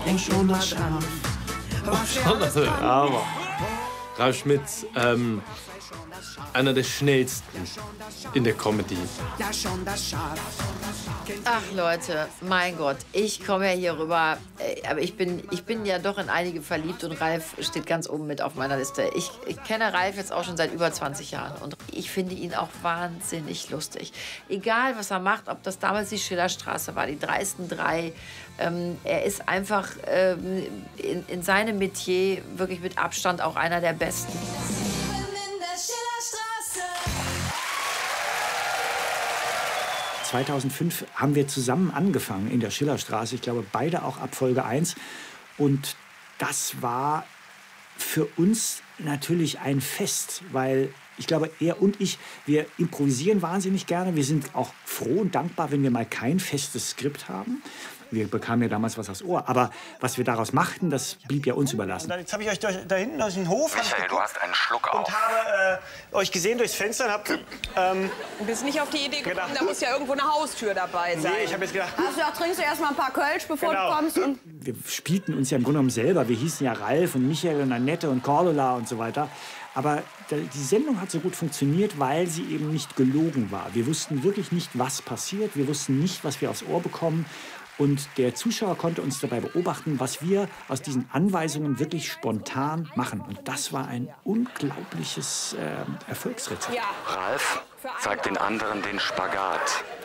und schon das Schaf. Aber Ralf Schmitz, einer der schnellsten in der Comedy. Ja, schon das Schaf. Ach Leute, mein Gott, ich komme ja hier rüber, aber ich bin ja doch in einige verliebt und Ralf steht ganz oben mit auf meiner Liste. Ich kenne Ralf jetzt auch schon seit über 20 Jahren und ich finde ihn auch wahnsinnig lustig. Egal, was er macht, ob das damals die Schillerstraße war, die dreisten drei, er ist einfach in seinem Metier wirklich mit Abstand auch einer der Besten. 2005 haben wir zusammen angefangen in der Schillerstraße. Ich glaube, beide auch ab Folge 1. Und das war für uns natürlich ein Fest, weil ich glaube, er und ich, wir improvisieren wahnsinnig gerne. Wir sind auch froh und dankbar, wenn wir mal kein festes Skript haben. Wir bekamen ja damals was aufs Ohr. Aber was wir daraus machten, das blieb ja uns überlassen. Jetzt habe ich euch da hinten durch den Hof Michael, du hast einen Schluck auf. und habe euch gesehen durchs Fenster und hab, Du bist nicht auf die Idee gekommen, da muss ja irgendwo eine Haustür dabei sein. nee, ich habe jetzt gedacht, Hast du auch, trinkst du erst mal ein paar Kölsch, bevor Genau. du kommst? Und Wir spielten uns ja im Grunde genommen selber. Wir hießen ja Ralf und Michael und Annette und Cordula und so weiter. Aber die Sendung hat so gut funktioniert, weil sie eben nicht gelogen war. Wir wussten wirklich nicht, was passiert. Wir wussten nicht, was wir aufs Ohr bekommen. Und der Zuschauer konnte uns dabei beobachten, was wir aus diesen Anweisungen wirklich spontan machen. Und das war ein unglaubliches Erfolgsrezept. ja, Ralf zeigt den anderen den Spagat.